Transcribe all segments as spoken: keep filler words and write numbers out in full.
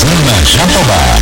Usina Jatobá.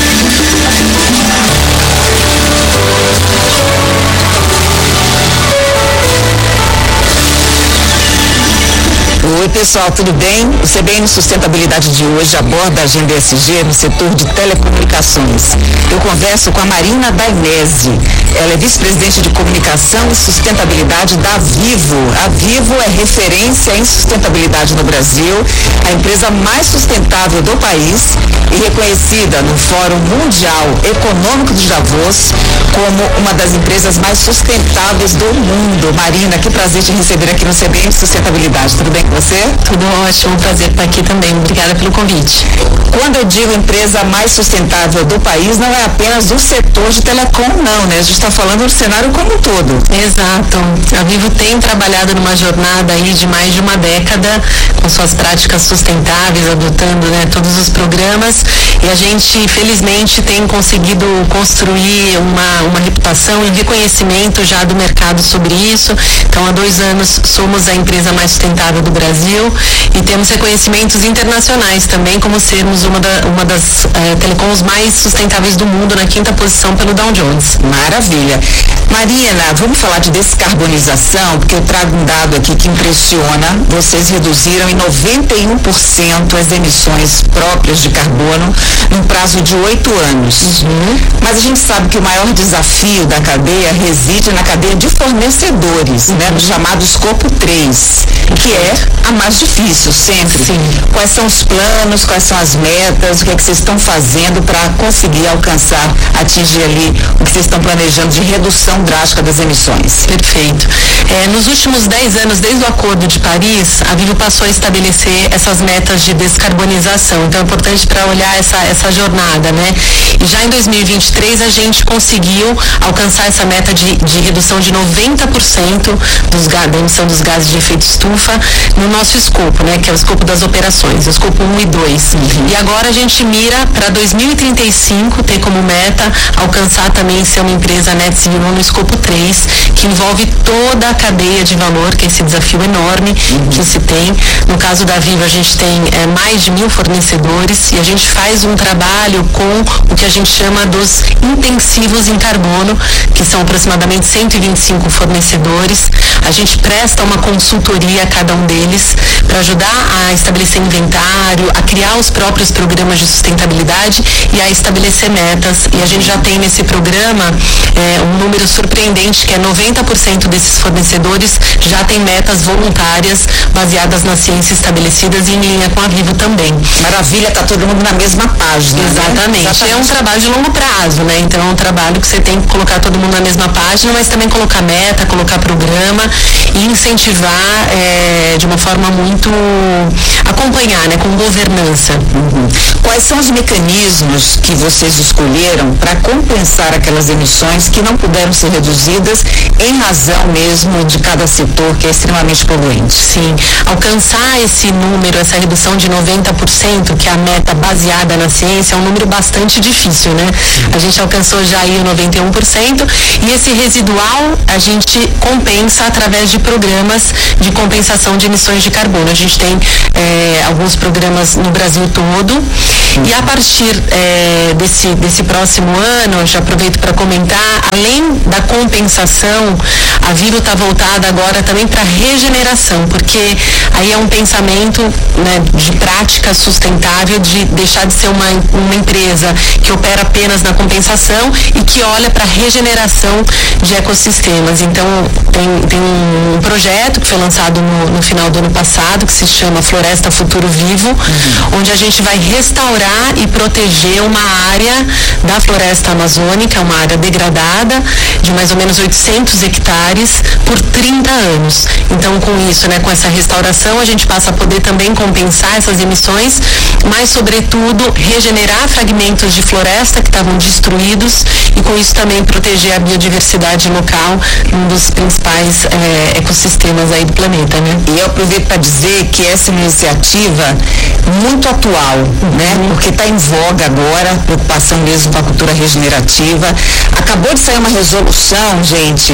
Oi pessoal, tudo bem? O C B N Sustentabilidade de hoje aborda a agenda E S G no setor de telecomunicações. Eu converso com a Marina Dainese. Ela é vice-presidente de comunicação e sustentabilidade da Vivo. A Vivo é referência em sustentabilidade no Brasil, a empresa mais sustentável do país e reconhecida no Fórum Mundial Econômico de Davos como uma das empresas mais sustentáveis do mundo. Marina, que prazer te receber aqui no C B N Sustentabilidade. Tudo bem com você? Tudo ótimo, prazer estar aqui também. Obrigada pelo convite. Quando eu digo empresa mais sustentável do país, não é apenas do setor de telecom, não, né? A gente está falando do cenário como um todo. Exato. A Vivo tem trabalhado numa jornada aí de mais de uma década com suas práticas sustentáveis, adotando, né, todos os programas, e a gente, felizmente, tem conseguido construir uma, uma reputação e reconhecimento já do mercado sobre isso. Então, há dois anos, somos a empresa mais sustentável do Brasil e temos reconhecimentos internacionais também, como sermos uma, da, uma das eh, telecoms mais sustentáveis do mundo, na quinta posição pelo Dow Jones. Maravilha. Marina, vamos falar de descarbonização, porque eu trago um dado aqui que impressiona. Vocês reduziram em noventa e um por cento as emissões próprias de carbono num prazo de oito anos. Uhum. Mas a gente sabe que o maior desafio da cadeia reside na cadeia de fornecedores, uhum. né, no chamado escopo três, que é a mais difícil sempre. Sim. Quais são os planos, quais são as metas, o que é que vocês estão fazendo para conseguir alcançar, atingir ali o que vocês estão planejando de redução drástica das emissões? Perfeito. É, nos últimos dez anos, desde o Acordo de Paris, a Vivo passou a estabelecer essas metas de descarbonização. Então é importante para olhar essa, essa jornada, né? E já em dois mil e vinte e três a gente conseguiu alcançar essa meta de, de redução de noventa por cento dos, da emissão dos gases de efeito estufa no nosso escopo, né? Que é o escopo das operações, o escopo um e dois. Uhum. E agora a gente mira para dois mil e trinta e cinco ter como meta alcançar também ser uma empresa net zero no escopo três, que envolve toda a cadeia de valor, que é esse desafio enorme uhum. que se tem. No caso da Vivo, a gente tem é, mais de mil fornecedores e a gente faz um trabalho com o que a gente chama dos intensivos em carbono, que são aproximadamente cento e vinte e cinco fornecedores. A gente presta uma consultoria a cada um deles para ajudar a estabelecer inventário, a criar os próprios programas de sustentabilidade e a estabelecer metas. E a gente já tem nesse programa é, um número surpreendente, que é noventa por cento desses fornecedores já tem metas voluntárias baseadas na ciência estabelecidas e em linha com a Vivo também. Maravilha, tá todo mundo na mesma página. Exatamente. Né? Exatamente. É um trabalho de longo prazo, né? Então é um trabalho que você tem que colocar todo mundo na mesma página, mas também colocar meta, colocar programa e incentivar é, de uma forma muito acompanhar, né? Com governança. Uhum. Quais são os mecanismos que vocês escolheram para compensar aquelas emissões que não puderam ser reduzidas em razão mesmo de cada setor que é extremamente poluente? Sim, alcançar esse número, essa redução de noventa por cento, que é a meta baseada na ciência, é um número bastante difícil, né? A gente alcançou já aí o noventa e um por cento e esse residual a gente compensa através de programas de compensação de emissões de carbono. A gente tem é, alguns programas no Brasil todo e a partir é, desse, desse próximo ano, já aproveito para comentar, além da compensação, a Vivo está voltada agora também para regeneração, porque aí é um pensamento, né, de prática sustentável, de deixar de ser uma, uma empresa que opera apenas na compensação e que olha para a regeneração de ecossistemas. Então tem, tem um projeto que foi lançado no, no final do ano passado, que se chama Floresta Futuro Vivo, uhum. onde a gente vai restaurar e proteger uma área da floresta amazônica, uma área degradada de mais ou menos oitocentos hectares por trinta anos. Então, com isso, né, com essa restauração, a gente passa a poder também compensar essas emissões, mas, sobretudo, regenerar fragmentos de floresta que estavam destruídos e, com isso, também proteger a biodiversidade local, um dos principais é, ecossistemas aí do planeta, né? E eu aproveito para dizer que essa iniciativa muito atual, né? Uhum. Porque está em voga agora, preocupação mesmo com a cultura regenerativa. Acabou de sair uma resolução, gente,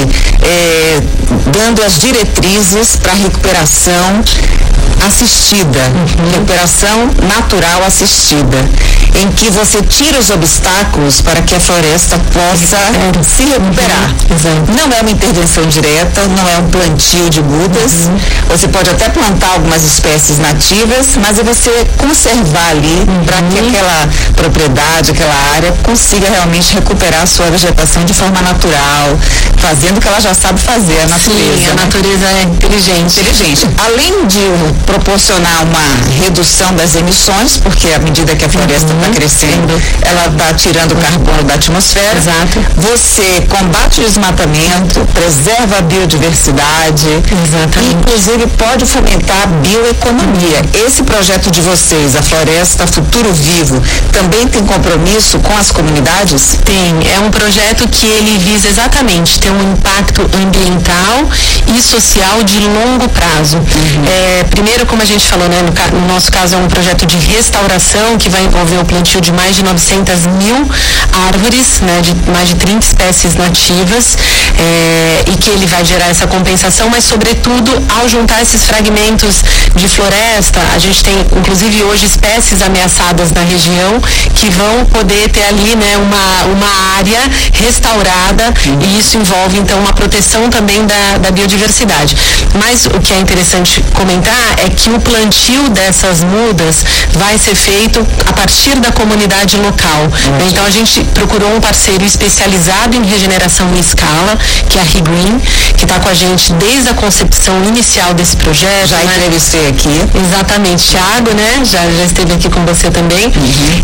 é, dando as diretrizes para a recuperação assistida, uhum. recuperação natural assistida. em que você tira os obstáculos para que a floresta possa é. se recuperar. Uhum. Não é uma intervenção direta, não é um plantio de mudas. Uhum. Você pode até plantar algumas espécies nativas, mas é você conservar ali uhum. para que aquela propriedade, aquela área consiga realmente recuperar a sua vegetação de forma natural, fazendo o que ela já sabe fazer, a natureza. Sim, a né? natureza é inteligente. Inteligente. Além de proporcionar uma redução das emissões, porque à medida que a floresta está uhum. crescendo, ela está tirando o carbono da atmosfera. Exato. Você combate o desmatamento, preserva a biodiversidade. Exatamente. E, inclusive, pode fomentar a bioeconomia. Esse projeto de vocês, a Floresta Futuro Vivo, também tem compromisso com as comunidades? Tem. É um projeto que ele visa exatamente ter um impacto ambiental e social de longo prazo. Uhum. É, primeiro, como a gente falou, né, no, no nosso caso é um projeto de restauração que vai envolver o plantio de mais de novecentas mil árvores, né, de mais de trinta espécies nativas, é, e que ele vai gerar essa compensação, mas sobretudo ao juntar esses fragmentos de floresta, a gente tem inclusive hoje espécies ameaçadas na região que vão poder ter ali, né, uma, uma área restaurada, uhum. e isso envolve então uma proteção também da, da biodiversidade. Mas o que é interessante comentar é que o plantio dessas mudas vai ser feito a partir da comunidade local. Uhum. Então a gente procurou um parceiro especializado em regeneração em escala, que é a ReGreen, que está com a gente desde a concepção inicial desse projeto. Já né? entrevistei aqui. Exatamente, Thiago, né? Já, já esteve aqui com você também. Uhum.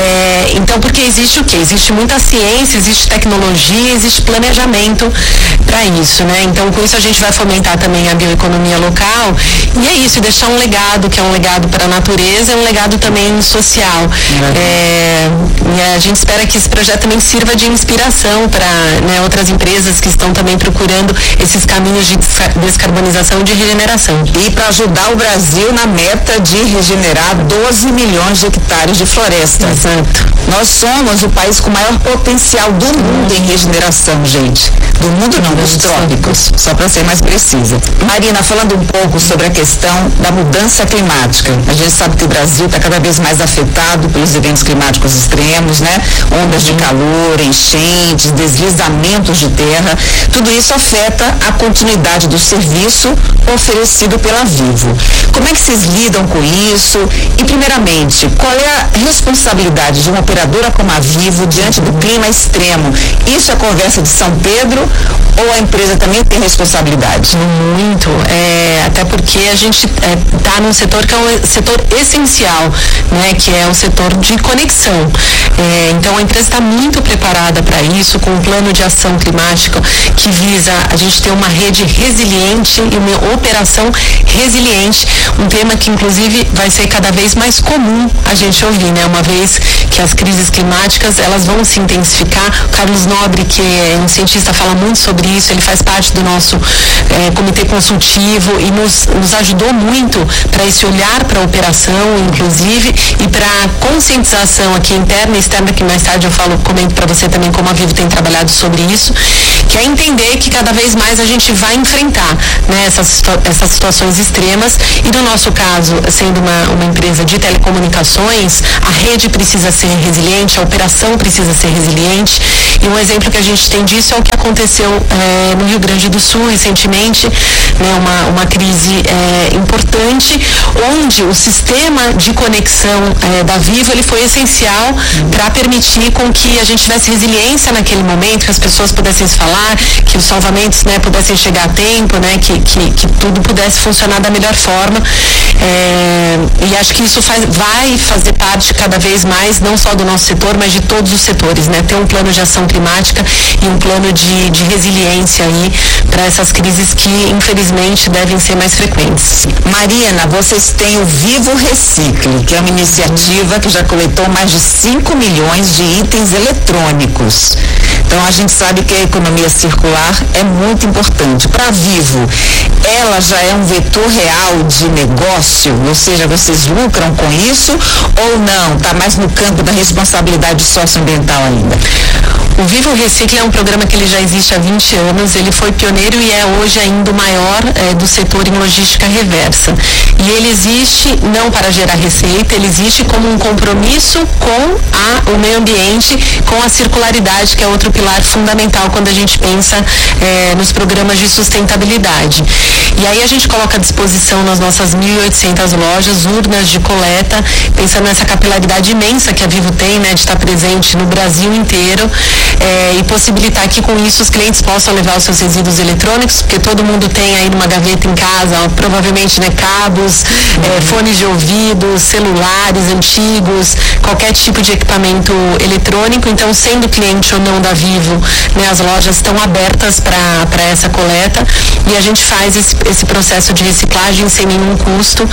É, então, porque existe o quê? Existe muita ciência, existe tecnologia, existe planejamento para isso, né? Então, com isso a gente vai fomentar também a bioeconomia local e é isso, deixar um legado, que é um legado para a natureza, é um legado também social. Uhum. É, e a gente espera que esse projeto também sirva de inspiração para, né, outras empresas que estão também procurando esses caminhos de descarbonização e de regeneração. E para ajudar o Brasil na meta de regenerar doze milhões de hectares de floresta. Exato. Nós somos o país com maior potencial do mundo em regeneração, gente. Do mundo não, dos trópicos, só para ser mais precisa. Marina, falando um pouco sobre a questão da mudança climática. A gente sabe que o Brasil está cada vez mais afetado pelos eventos climáticos extremos, né? Ondas de calor, enchentes, deslizamentos de terra. Tudo isso afeta a continuidade do serviço oferecido pela Vivo. Como é que vocês lidam com isso? E, primeiramente, qual é a responsabilidade de uma operadora como a Vivo diante do clima extremo? Isso é conversa de São Pedro ou a empresa também tem responsabilidade? Muito, é, até porque a gente está é, num setor que é um setor essencial, né, que é o setor de conexão. É, então a empresa está muito preparada para isso, com um plano de ação climática que visa a gente ter uma rede resiliente e uma operação resiliente, um tema que inclusive vai ser cada vez mais comum a gente ouvir, né, uma vez que as crises climáticas elas vão se intensificar. O Carlos Nobre, que é um cientista, fala muito sobre isso, ele faz parte do nosso é, comitê consultivo e nos, nos ajudou muito para esse olhar para a operação, inclusive, e para a conscientização aqui interna e externa, que mais tarde eu falo, comento para você também como a Vivo tem trabalhado sobre isso, que é entender que cada vez mais a gente vai enfrentar, né, essas, essas situações extremas e no nosso caso, sendo uma, uma empresa de telecomunicações, a rede precisa ser resiliente, a operação precisa ser resiliente e um exemplo que a gente tem disso é o que aconteceu é, no Rio Grande do Sul recentemente, né, uma, uma crise é, importante, onde o sistema de conexão é, da Vivo ele foi essencial para permitir com que a gente tivesse resiliência naquele momento, que as pessoas pudessem se falar, que os salvamentos, né, pudessem chegar a tempo, né, que, que, que tudo pudesse funcionar da melhor forma. É, e acho que isso faz, vai fazer parte cada vez mais, não só do nosso setor, mas de todos os setores, né? Ter um plano de ação climática e um plano de, de resiliência aí para essas crises que, infelizmente, devem ser mais frequentes. Marina, vocês têm o Vivo Recicle, que é uma iniciativa que já coletou mais de cinco milhões de itens eletrônicos. Então a gente sabe que a economia circular é muito importante. Para a Vivo, ela já é um vetor real de negócio, ou seja, vocês lucram com isso ou não? Está mais no campo da responsabilidade socioambiental ainda? O Vivo Recicla é um programa que ele já existe há vinte anos, ele foi pioneiro e é hoje ainda o maior é, do setor em logística reversa. E ele existe não para gerar receita, ele existe como um compromisso com a, o meio ambiente, com a circularidade, que é outro pilar fundamental quando a gente pensa é, nos programas de sustentabilidade. E aí a gente coloca à disposição nas nossas mil e oitocentas lojas urnas de coleta, pensando nessa capilaridade imensa que a Vivo tem, né, de estar presente no Brasil inteiro. É, e possibilitar que com isso os clientes possam levar os seus resíduos eletrônicos, porque todo mundo tem aí numa gaveta em casa, ó, provavelmente, né, cabos, uhum. é, fones de ouvido, celulares antigos, qualquer tipo de equipamento eletrônico. Então, sendo cliente ou não da Vivo, né, as lojas estão abertas para essa coleta e a gente faz esse, esse processo de reciclagem sem nenhum custo.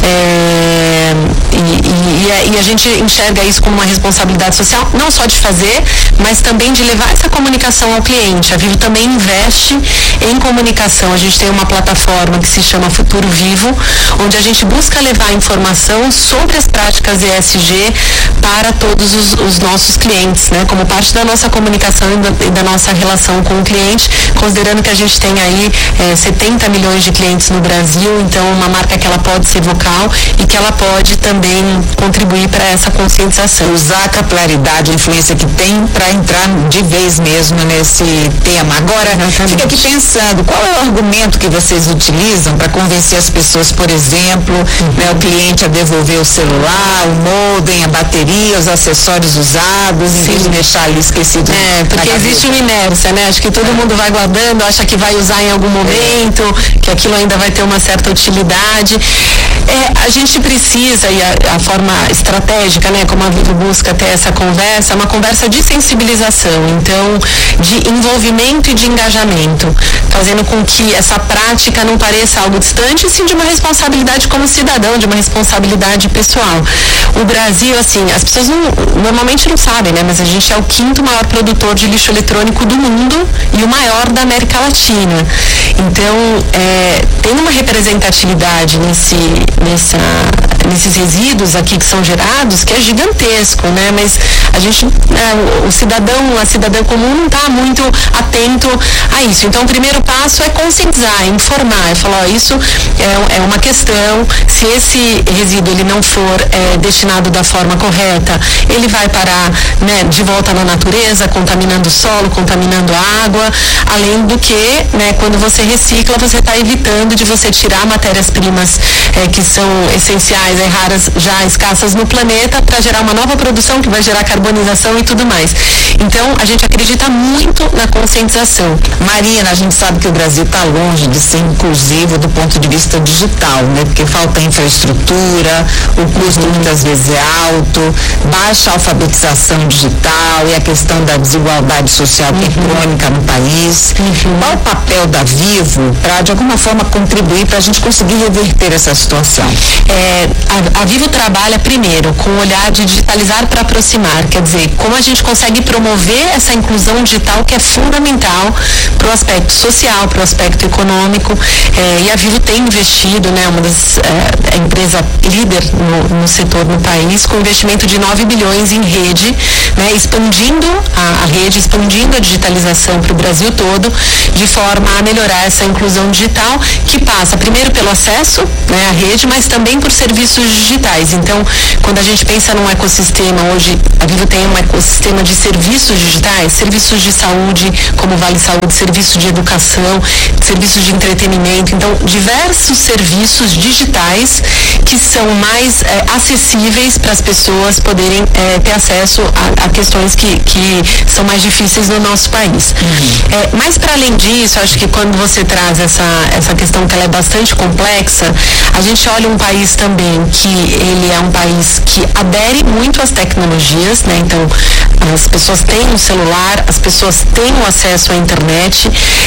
É, e, e, e a gente enxerga isso como uma responsabilidade social, não só de fazer, mas também de levar essa comunicação ao cliente. A Vivo também investe em comunicação. A gente tem uma plataforma que se chama Futuro Vivo, onde a gente busca levar informação sobre as práticas E S G para todos os, os nossos clientes, né? Como parte da nossa comunicação e da, e da nossa relação com o cliente, considerando que a gente tem aí é, setenta milhões de clientes no Brasil, então uma marca que ela pode ser vocal e que ela pode também contribuir para essa conscientização. Usar a capilaridade, a influência que tem para entrar de vez mesmo nesse tema. Agora, exatamente, fica aqui pensando, qual é o argumento que vocês utilizam para convencer as pessoas, por exemplo, uhum. né, o cliente a devolver o celular, o modem, a bateria, os acessórios usados, em vez de deixar ali esquecido? É, porque existe uma inércia, né? Acho que todo mundo vai guardando, acha que vai usar em algum momento, é. que aquilo ainda vai ter uma certa utilidade. É, a gente precisa, e a, a forma estratégica, né, como a Vivo busca ter essa conversa, é uma conversa de sensibilização, então, de envolvimento e de engajamento, fazendo com que essa prática não pareça algo distante, sim de uma responsabilidade como cidadão, de uma responsabilidade pessoal. O Brasil, assim, as pessoas não, normalmente não sabem, né, mas a gente é o quinto maior produtor de lixo eletrônico do mundo e o maior da América Latina. Então, é, tem uma representatividade nesse, nessa, nesses resíduos aqui que são gerados que é gigantesco, né, mas a gente, é, o cidadão, a cidadã comum não está muito atento a isso. Então, o primeiro passo é conscientizar, informar, é falar, ó, isso é, é uma questão, se esse resíduo ele não for é, destinado da forma correta, ele vai parar, né, de volta na natureza, contaminando o solo, contaminando a água, além do que, né, quando você recicla, você está evitando de você tirar matérias-primas é, que são essenciais, é, raras, já escassas no planeta, para gerar uma nova produção que vai gerar carbonização e tudo mais. Então, a gente acredita muito na conscientização. Marina, a gente sabe que o Brasil está longe de ser inclusivo do ponto de vista digital, né? Porque falta infraestrutura, o custo uhum. muitas vezes é alto, baixa alfabetização digital e a questão da desigualdade social que uhum. é crônica no país. Uhum. Qual o papel da Vivo para, de alguma forma, contribuir para a gente conseguir reverter essa situação? É, a, a Vivo trabalha, primeiro, com o olhar de digitalizar para aproximar, quer dizer, como a gente consegue promover essa inclusão digital que é fundamental para o aspecto social, para o aspecto econômico, é, e a Vivo tem investido, né, uma das é, a empresa líder no, no setor no país, com investimento de nove bilhões em rede, né, expandindo a, a rede, expandindo a digitalização para o Brasil todo, de forma a melhorar essa inclusão digital, que passa primeiro pelo acesso, né, à rede, mas também por serviços digitais. Então, quando a gente pensa num ecossistema, hoje a Vivo tem um ecossistema de serviços digitais, serviços de saúde, como Vale Saúde, serviços de educação, serviços de entretenimento, então diversos serviços digitais que são mais é, acessíveis para as pessoas poderem é, ter acesso a, a questões que, que são mais difíceis no nosso país. Uhum. É, mas para além disso, acho que quando você traz essa, essa questão que ela é bastante complexa, a gente olha um país também que ele é um país que adere muito às tecnologias, né? Então as pessoas têm um celular, as pessoas têm o acesso à internet,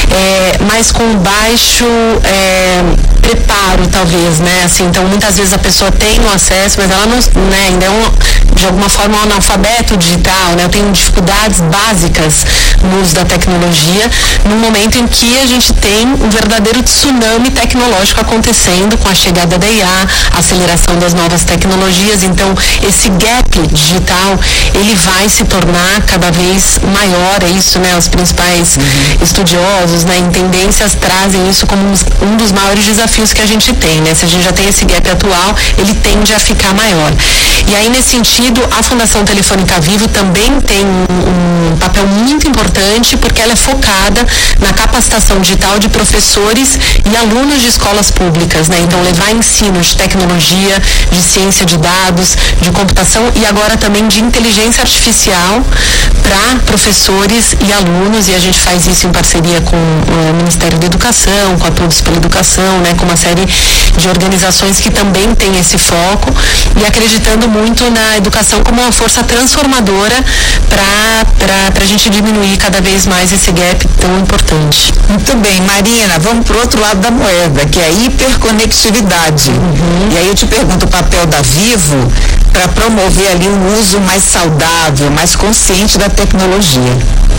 é, mas com baixo é, preparo, talvez, né? Assim, então muitas vezes a pessoa tem o acesso, mas ela não, né, ainda é um, de alguma forma, um analfabeto digital, né? Eu tenho dificuldades básicas no uso da tecnologia, num momento em que a gente tem um verdadeiro tsunami tecnológico acontecendo com a chegada da I A, a aceleração das novas tecnologias. Então, esse gap digital, ele vai se tornar cada vez maior, é isso, né? Os principais uhum. estudiosos, né, em tendências trazem isso como um, um dos maiores desafios que a gente tem, né? Se a gente já tem esse gap atual, ele tende a ficar maior. E aí, nesse sentido, a Fundação Telefônica Vivo também tem um, um papel muito importante, porque ela é focada na capacitação digital de professores e alunos de escolas públicas, né? Então, levar ensino de tecnologia, de ciência de dados, de computação e agora também de inteligência artificial para professores e alunos, e a gente faz isso em parceria com o Ministério da Educação, com a Todos pela Educação, né? Com uma série de organizações que também tem esse foco e acreditando muito na educação como uma força transformadora para a gente diminuir cada vez mais esse gap tão importante. Muito bem, Marina, vamos para o outro lado da moeda, que é a hiperconectividade. Uhum. E aí eu te pergunto o papel da Vivo para promover ali um uso mais saudável, mais consciente da tecnologia.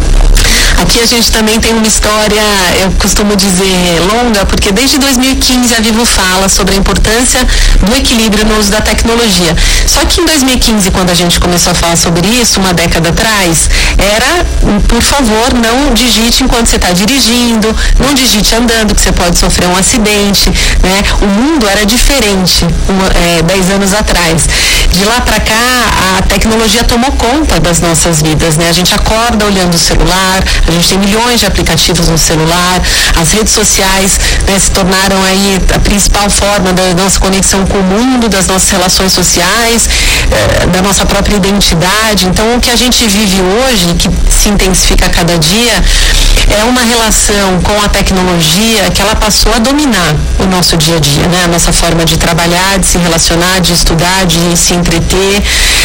Aqui a gente também tem uma história, eu costumo dizer, longa, porque desde dois mil e quinze a Vivo fala sobre a importância do equilíbrio no uso da tecnologia. Só que em dois mil e quinze, quando a gente começou a falar sobre isso, uma década atrás, era, por favor, não digite enquanto você está dirigindo, não digite andando, que você pode sofrer um acidente, né? O mundo era diferente uma, é, dez anos atrás. De lá para cá, a tecnologia tomou conta das nossas vidas, né? A gente acorda olhando o celular, a gente tem milhões de aplicativos no celular, as redes sociais, né, se tornaram aí a principal forma da nossa conexão com o mundo, das nossas relações sociais, eh, da nossa própria identidade. Então, o que a gente vive hoje, que se intensifica a cada dia, é uma relação com a tecnologia que ela passou a dominar o nosso dia a dia, né? A nossa forma de trabalhar, de se relacionar, de estudar, de se entreter,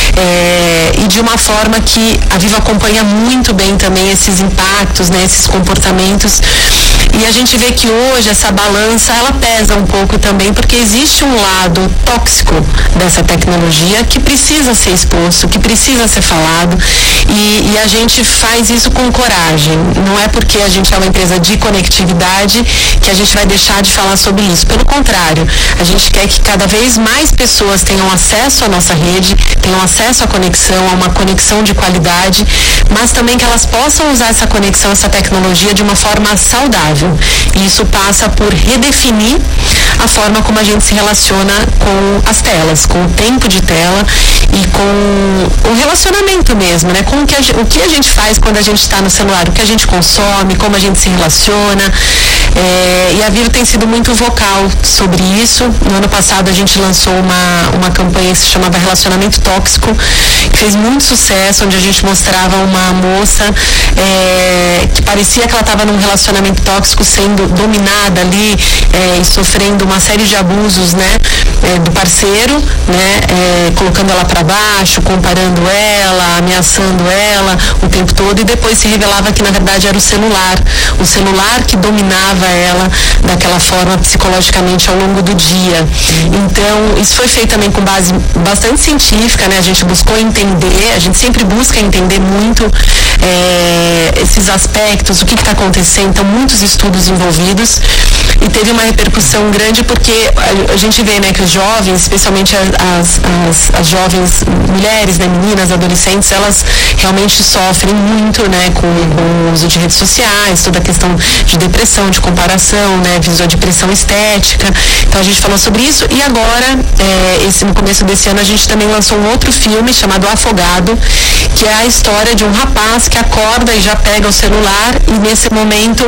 é, e de uma forma que a Vivo acompanha muito bem também esses impactos, né? Esses comportamentos. E a gente vê que hoje essa balança, ela pesa um pouco também, porque existe um lado tóxico dessa tecnologia que precisa ser exposto, que precisa ser falado, e, e a gente faz isso com coragem. Não é porque a gente é uma empresa de conectividade que a gente vai deixar de falar sobre isso. Pelo contrário, a gente quer que cada vez mais pessoas tenham acesso à nossa rede, tenham acesso à conexão, a uma conexão de qualidade, mas também que elas possam usar essa conexão, essa tecnologia de uma forma saudável. E isso passa por redefinir a forma como a gente se relaciona com as telas, com o tempo de tela e com o relacionamento mesmo, né? Com o que a gente, o que a gente faz quando a gente está no celular, o que a gente consome, como a gente se relaciona. É, e a Vivo tem sido muito vocal sobre isso. No ano passado a gente lançou uma, uma campanha que se chamava Relacionamento Tóxico, que fez muito sucesso, onde a gente mostrava uma moça é, que parecia que ela estava num relacionamento tóxico, sendo dominada ali é, e sofrendo uma série de abusos, né, é, do parceiro, né, é, colocando ela para baixo, comparando ela, ameaçando ela o tempo todo, e depois se revelava que na verdade era o celular, o celular que dominava ela daquela forma psicologicamente ao longo do dia. Então, isso foi feito também com base bastante científica, né? A gente buscou entender, a gente sempre busca entender muito é, esses aspectos, o que está acontecendo, então muitos estudos envolvidos, e teve uma repercussão grande porque a, a gente vê, né, que os jovens, especialmente as, as, as jovens mulheres, né, meninas, adolescentes, elas realmente sofrem muito, né, com, com o uso de redes sociais, toda a questão de depressão, de comparação, né, visuodepressão estética. Então a gente falou sobre isso, e agora, é, esse, no começo desse ano, a gente também lançou um outro filme chamado Afogado, que é a história de um rapaz que acorda e já pega o celular, e nesse momento